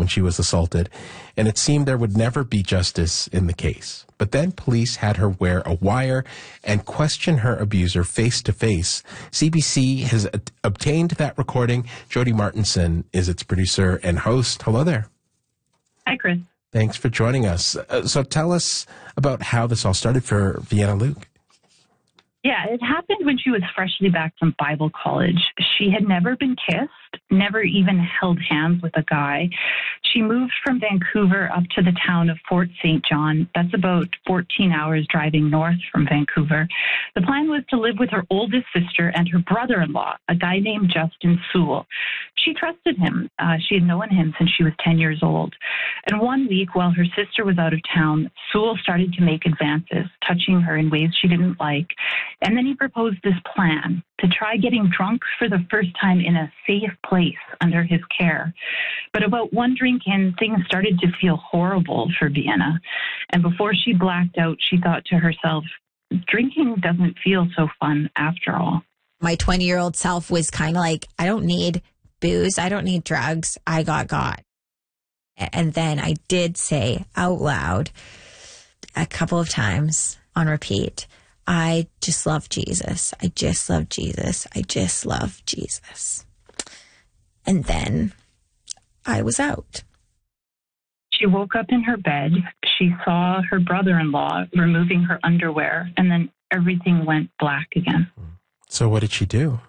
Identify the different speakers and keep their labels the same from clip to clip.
Speaker 1: she was assaulted, and it seemed there would never be justice in the case. But then police had her wear a wire and question her abuser face to face. CBC has obtained that recording. Jody Martinson is its producer and host. Hello there.
Speaker 2: Hi, Chris.
Speaker 1: Thanks for joining us. So tell us about how this all started for Vienna Luke.
Speaker 2: Yeah, it happened when she was freshly back from Bible college. She had never been kissed, never even held hands with a guy. She moved from Vancouver up to the town of Fort St. John. That's about 14 hours driving north from Vancouver. The plan was to live with her oldest sister and her brother-in-law, a guy named Justin Sewell. She trusted him. She had known him since she was 10 years old. And one week, while her sister was out of town, Sewell started to make advances, touching her in ways she didn't like. And then he proposed this plan to try getting drunk for the first time in a safe place under his care. But about one drink in, things started to feel horrible for Vienna. And before she blacked out, she thought to herself, drinking doesn't feel so fun after all.
Speaker 3: My 20-year-old self was kind of like, I don't need booze. I don't need drugs. I got. And then I did say out loud a couple of times on repeat, I just love Jesus. I just love Jesus. I just love Jesus. And then I was out.
Speaker 2: She woke up in her bed. She saw her brother-in-law removing her underwear, and then everything went black again.
Speaker 1: So what did she do?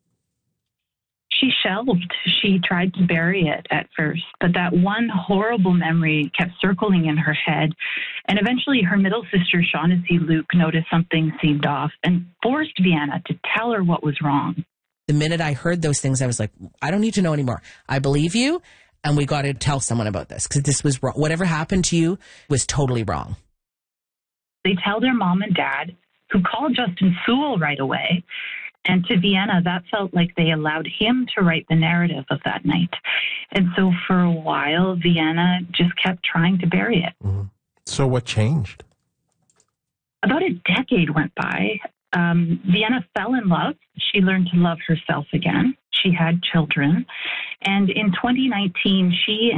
Speaker 2: She shelved. She tried to bury it at first, but that one horrible memory kept circling in her head. And eventually her middle sister, Shaughnessy Luke, noticed something seemed off and forced Vienna to tell her what was wrong.
Speaker 4: The minute I heard those things, I was like, I don't need to know anymore. I believe you, and we got to tell someone about this because this was wrong. Whatever happened to you was totally wrong.
Speaker 2: They tell their mom and dad, who called Justin Sewell right away. And to Vienna, that felt like they allowed him to write the narrative of that night. And so for a while, Vienna just kept trying to bury it.
Speaker 1: Mm-hmm. So what changed?
Speaker 2: About a decade went by. Vienna fell in love. She learned to love herself again. She had children. And in 2019, she